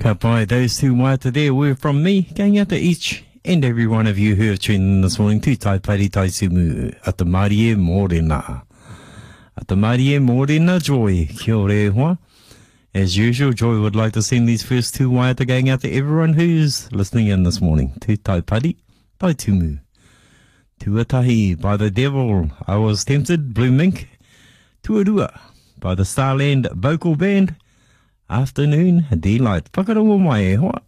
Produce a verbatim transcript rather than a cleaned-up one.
Ka pai, those two waiata there were from me, going out to each and every one of you who have tuned in this morning to Tai Pari Tai Sumu at the Marie Morena. At the Marie Morena, Joy, kia ore hoa. As usual, Joy would like to send these first two waiata going out to everyone who's listening in this morning to Tai Pari Tai Tumu. Tuatahi by the Devil, I Was Tempted, Blue Mink. Tuarua by the Starland Vocal Band, Afternoon Delight. Whakarongo mai e hoa.